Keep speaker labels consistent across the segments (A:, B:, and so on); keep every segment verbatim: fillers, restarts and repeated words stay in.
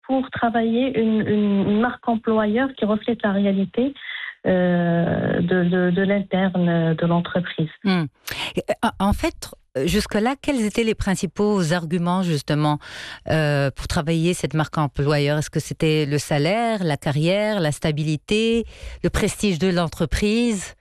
A: pour travailler une, une, une marque employeur qui reflète la réalité euh, de, de, de l'interne de l'entreprise.
B: Mmh. En fait, jusque-là, quels étaient les principaux arguments justement euh, pour travailler cette marque employeur? Est-ce que c'était le salaire, la carrière, la stabilité, le prestige de l'entreprise?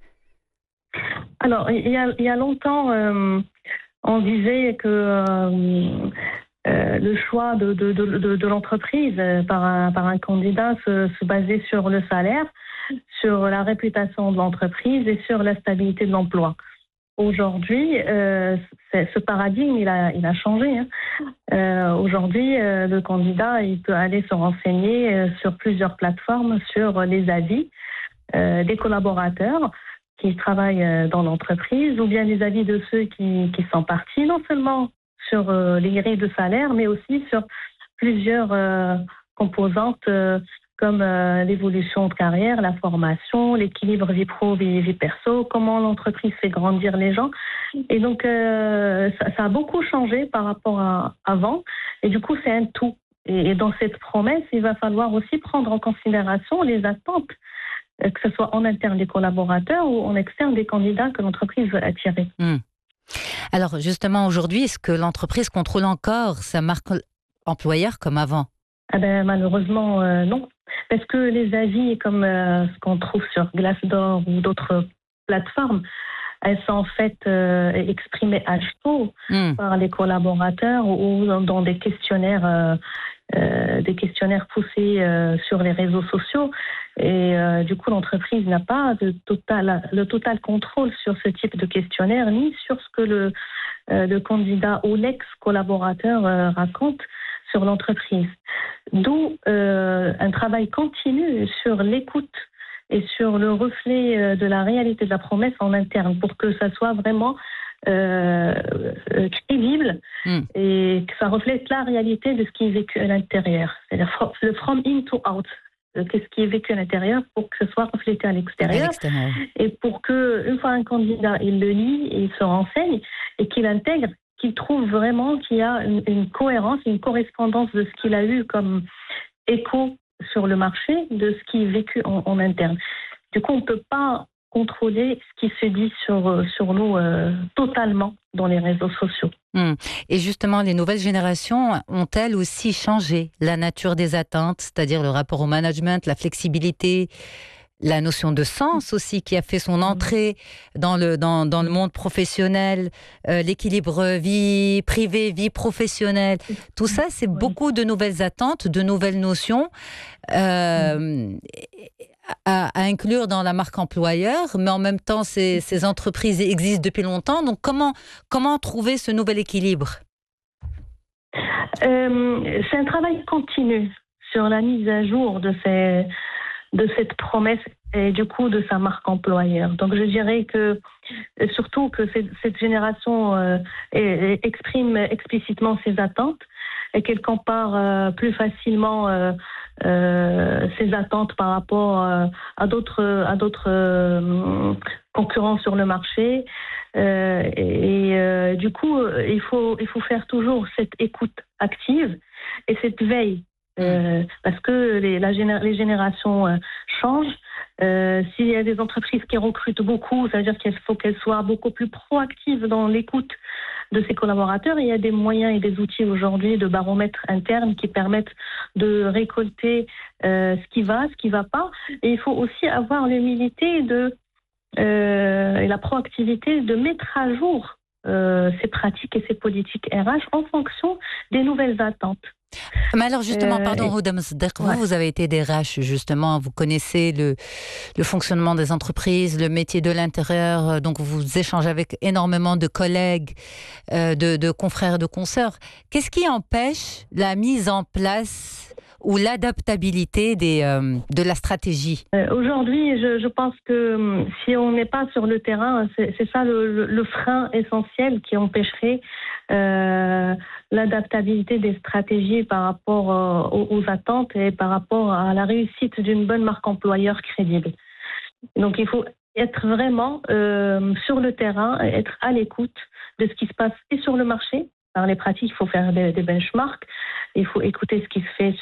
A: Alors, il y a, il y a longtemps, euh, on disait que euh, euh, le choix de, de, de, de, de l'entreprise euh, par, un, par un candidat se, se basait sur le salaire, sur la réputation de l'entreprise et sur la stabilité de l'emploi. Aujourd'hui, euh, ce paradigme, il a, il a changé. Hein. Euh, aujourd'hui, euh, le candidat, il peut aller se renseigner euh, sur plusieurs plateformes sur les avis euh, des collaborateurs qui travaillent euh, dans l'entreprise ou bien les avis de ceux qui, qui sont partis, non seulement sur euh, les grilles de salaire, mais aussi sur plusieurs euh, composantes euh, comme euh, l'évolution de carrière, la formation, l'équilibre vie pro, vie, vie perso, comment l'entreprise fait grandir les gens. Et donc, euh, ça, ça a beaucoup changé par rapport à avant. Et du coup, c'est un tout. Et, et dans cette promesse, il va falloir aussi prendre en considération les attentes, que ce soit en interne des collaborateurs ou en externe des candidats que l'entreprise veut attirer.
B: Mmh. Alors, justement, aujourd'hui, est-ce que l'entreprise contrôle encore sa marque employeur comme avant?
A: Ah ben, malheureusement, euh, non. Parce que les avis, comme euh, ce qu'on trouve sur Glassdoor ou d'autres plateformes, elles sont en fait euh, exprimées à chaud mmh. par les collaborateurs ou dans, dans des questionnaires, euh, euh, des questionnaires poussés euh, sur les réseaux sociaux. Et euh, du coup, l'entreprise n'a pas de total, le total contrôle sur ce type de questionnaire, ni sur ce que le, euh, le candidat ou l'ex-collaborateur euh, raconte sur l'entreprise. D'où euh, un travail continu sur l'écoute et sur le reflet de la réalité de la promesse en interne pour que ça soit vraiment euh, crédible mm. et que ça reflète la réalité de ce qui est vécu à l'intérieur. C'est-à-dire le from in to out. Qu'est-ce qui est vécu à l'intérieur pour que ce soit reflété à l'extérieur. Et pour que, une fois un candidat, il le lit, il se renseigne et qu'il intègre, qu'il trouve vraiment qu'il y a une, une cohérence, une correspondance de ce qu'il a eu comme écho sur le marché, de ce qui est vécu en, en interne. Du coup, on ne peut pas contrôler ce qui se dit sur, sur nous euh, totalement dans les réseaux sociaux.
B: Mmh. Et justement, les nouvelles générations ont-elles aussi changé la nature des attentes, c'est-à-dire le rapport au management, la flexibilité, la notion de sens aussi qui a fait son entrée dans le, dans, dans le monde professionnel, euh, l'équilibre vie privée, vie professionnelle. Tout ça, c'est oui. beaucoup de nouvelles attentes, de nouvelles notions euh, à, à inclure dans la marque employeur, mais en même temps, ces, ces entreprises existent depuis longtemps. Donc, comment, comment trouver ce nouvel équilibre ?
A: euh, C'est un travail continu sur la mise à jour de ces... de cette promesse et du coup de sa marque employeur. Donc je dirais que surtout que cette, cette génération euh, exprime explicitement ses attentes et qu'elle compare euh, plus facilement euh, euh, ses attentes par rapport euh, à d'autres à d'autres euh, concurrents sur le marché. Euh, et euh, du coup, il faut il faut faire toujours cette écoute active et cette veille. Euh, parce que les, la géné- les générations euh, changent. Euh, s'il y a des entreprises qui recrutent beaucoup, ça veut dire qu'il faut qu'elles soient beaucoup plus proactives dans l'écoute de ses collaborateurs. Il y a des moyens et des outils aujourd'hui de baromètres internes qui permettent de récolter euh, ce qui va, ce qui ne va pas. Et il faut aussi avoir l'humilité de, euh, et la proactivité de mettre à jour euh, ces pratiques et ces politiques R H en fonction des nouvelles attentes.
B: Mais alors justement, euh, pardon, Houda Mossadegh, vous, ouais. vous avez été D R H justement, vous connaissez le, le fonctionnement des entreprises, le métier de l'intérieur, donc vous échangez avec énormément de collègues, euh, de, de confrères, de consoeurs. Qu'est-ce qui empêche la mise en place ou l'adaptabilité des, euh, de la stratégie?
A: euh, Aujourd'hui, je, je pense que si on n'est pas sur le terrain, c'est, c'est ça le, le, le frein essentiel qui empêcherait euh, l'adaptabilité des stratégies par rapport euh, aux, aux attentes et par rapport à la réussite d'une bonne marque employeur crédible. Donc il faut être vraiment euh, sur le terrain, être à l'écoute de ce qui se passe et sur le marché. Par les pratiques, il faut faire des, des benchmarks, il faut écouter ce qui se fait